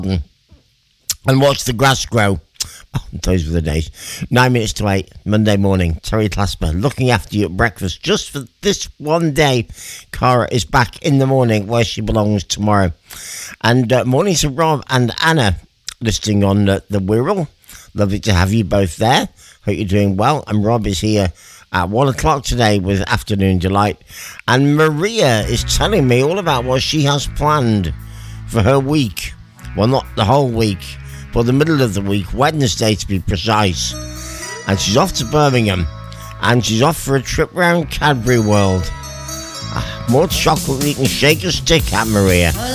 and watch the grass grow. Oh, those were the days. 9 minutes to 8, Monday morning. Terry Clasper looking after you at breakfast just for this one day. Cara is back in the morning where she belongs tomorrow. And morning to Rob and Anna listening on the Wirral. Lovely to have you both there. Hope you're doing well. And Rob is here at 1 o'clock today with Afternoon Delight. And Maria is telling me all about what she has planned for her week. Well, not the whole week, but the middle of the week, Wednesday to be precise. And she's off to Birmingham. And she's off for a trip round Cadbury World. More chocolate than you can shake a stick at, Maria.